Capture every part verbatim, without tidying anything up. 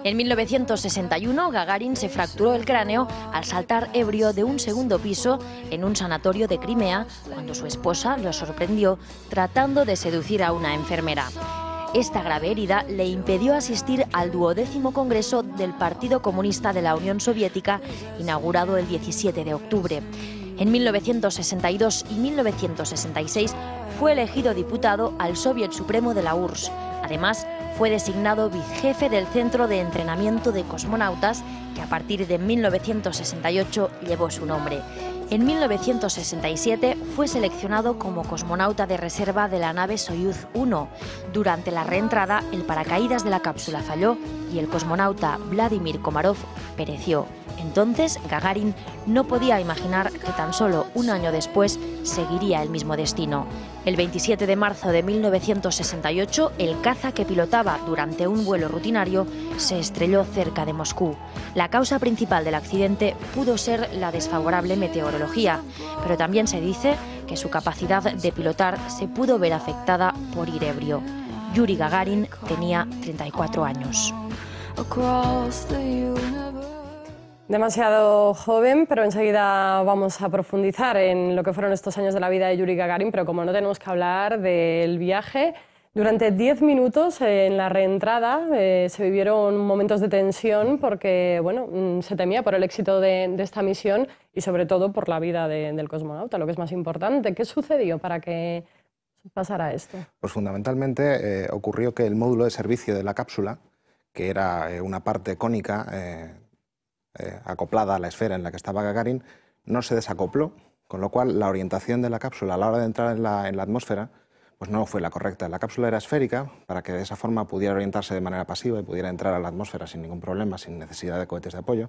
En mil novecientos sesenta y uno, Gagarin se fracturó el cráneo al saltar ebrio de un segundo piso en un sanatorio de Crimea, cuando su esposa lo sorprendió tratando de seducir a una enfermera. Esta grave herida le impidió asistir al duodécimo Congreso del Partido Comunista de la Unión Soviética, inaugurado el diecisiete de octubre. En mil novecientos sesenta y dos y mil novecientos sesenta y seis fue elegido diputado al Soviet Supremo de la U R S S. Además, fue designado vicejefe del Centro de Entrenamiento de Cosmonautas, que a partir de mil novecientos sesenta y ocho llevó su nombre. En mil novecientos sesenta y siete fue seleccionado como cosmonauta de reserva de la nave Soyuz uno. Durante la reentrada, el paracaídas de la cápsula falló y el cosmonauta Vladimir Komarov pereció. Entonces, Gagarin no podía imaginar que tan solo un año después seguiría el mismo destino. El veintisiete de marzo de mil novecientos sesenta y ocho, el caza que pilotaba durante un vuelo rutinario se estrelló cerca de Moscú. La causa principal del accidente pudo ser la desfavorable meteorología, pero también se dice que su capacidad de pilotar se pudo ver afectada por ir ebrio. Yuri Gagarin tenía treinta y cuatro años. Demasiado joven, pero enseguida vamos a profundizar en lo que fueron estos años de la vida de Yuri Gagarin, pero como no tenemos que hablar del viaje, durante diez minutos en la reentrada eh, se vivieron momentos de tensión porque bueno, se temía por el éxito de, de esta misión y sobre todo por la vida de, del cosmonauta, lo que es más importante. ¿Qué sucedió para que pasara esto? Pues fundamentalmente eh, ocurrió que el módulo de servicio de la cápsula, que era eh, una parte cónica, eh, Eh, acoplada a la esfera en la que estaba Gagarin, no se desacopló, con lo cual la orientación de la cápsula a la hora de entrar en la, en la atmósfera pues no fue la correcta. La cápsula era esférica para que de esa forma pudiera orientarse de manera pasiva y pudiera entrar a la atmósfera sin ningún problema, sin necesidad de cohetes de apoyo,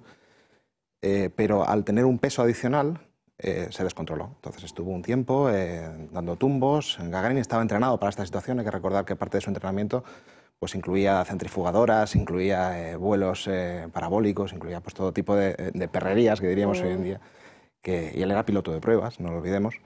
eh, pero al tener un peso adicional eh, se descontroló. Entonces estuvo un tiempo eh, dando tumbos. Gagarin estaba entrenado para esta situación. Hay que recordar que parte de su entrenamiento pues incluía centrifugadoras, incluía eh, vuelos eh, parabólicos, incluía pues todo tipo de, de perrerías que diríamos mm. hoy en día, que, y él era piloto de pruebas, no lo olvidemos.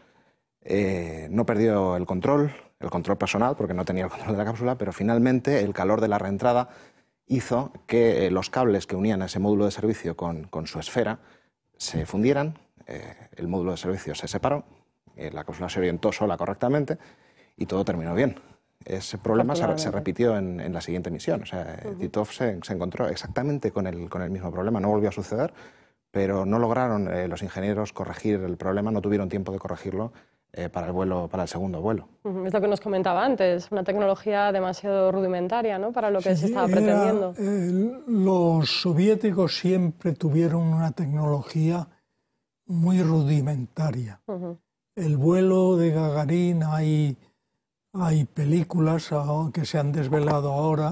Eh, no perdió el control, el control personal, porque no tenía el control de la cápsula, pero finalmente el calor de la reentrada hizo que eh, los cables que unían a ese módulo de servicio con, con su esfera se fundieran, eh, el módulo de servicio se separó, eh, la cápsula se orientó sola correctamente y todo terminó bien. Ese problema se, se repitió en, en la siguiente misión. O sea, uh-huh. Titov se, se encontró exactamente con el, con el mismo problema. No volvió a suceder, pero no lograron eh, los ingenieros corregir el problema, no tuvieron tiempo de corregirlo eh, para, el vuelo, para el segundo vuelo. Uh-huh. Es lo que nos comentaba antes, una tecnología demasiado rudimentaria, ¿no?, para lo que sí, se estaba era, pretendiendo. Eh, los soviéticos siempre tuvieron una tecnología muy rudimentaria. Uh-huh. El vuelo de Gagarin hay... Hay películas que se han desvelado ahora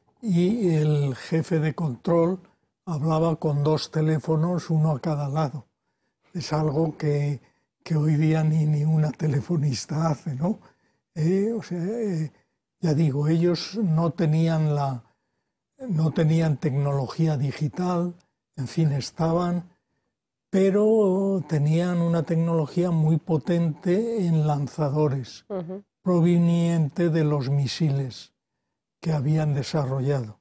y el jefe de control hablaba con dos teléfonos, uno a cada lado. Es algo que, que hoy día ni, ni una telefonista hace, ¿no? Eh, o sea, eh, ya digo, ellos no tenían, la, no tenían tecnología digital, en fin, estaban, pero tenían una tecnología muy potente en lanzadores. Uh-huh. Proveniente de los misiles que habían desarrollado.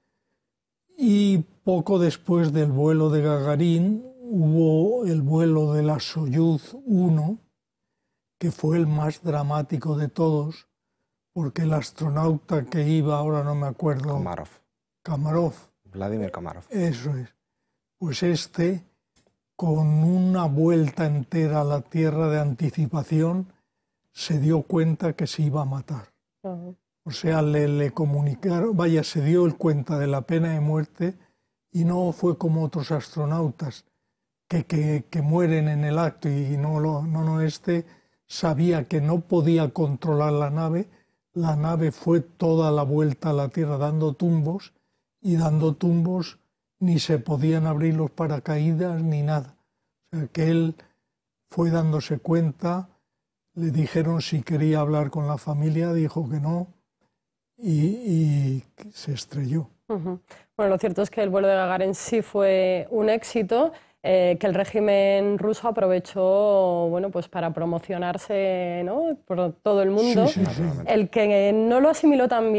Y poco después del vuelo de Gagarin hubo el vuelo de la Soyuz uno, que fue el más dramático de todos, porque el astronauta que iba, ahora no me acuerdo... Komarov. Komarov. Vladimir Komarov. Eso es. Pues este, con una vuelta entera a la Tierra de anticipación, se dio cuenta que se iba a matar. Uh-huh. O sea, le, le comunicaron, vaya, se dio el cuenta de la pena de muerte y no fue como otros astronautas que, que, que mueren en el acto y no, lo, no, no, este sabía que no podía controlar la nave, la nave fue toda la vuelta a la Tierra dando tumbos y dando tumbos ni se podían abrir los paracaídas ni nada. O sea, que él fue dándose cuenta. Le dijeron si quería hablar con la familia, dijo que no y, y se estrelló. Uh-huh. Bueno, lo cierto es que el vuelo de Gagarin sí fue un éxito, eh, que el régimen ruso aprovechó, bueno, pues para promocionarse, ¿no?, por todo el mundo. Sí, sí, sí. El que no lo asimiló tan bien